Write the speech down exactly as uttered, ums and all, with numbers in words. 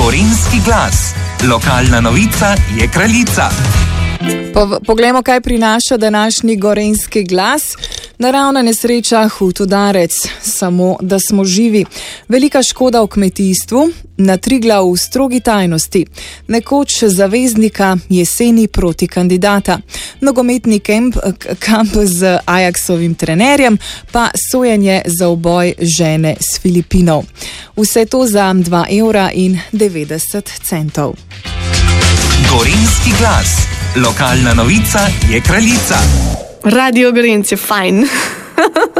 Gorenjski glas. Lokalna novica je kraljica. Po, poglejmo, kaj prinaša današnji Gorenjski glas. Naravna nesreča, hud udarec, samo da smo živi. Velika škoda v kmetijstvu, na Triglav v strogi tajnosti. Nekoč zaveznika, jeseni proti kandidata. Nogometni kamp, kamp z Ajaxovim trenerjem, pa sojenje za uboj žene s Filipinov. Vse to za dva evra in devetdeset centov. Gorenjski glas. Lokalna novica je kraljica. Radio Gorenjci je fajn.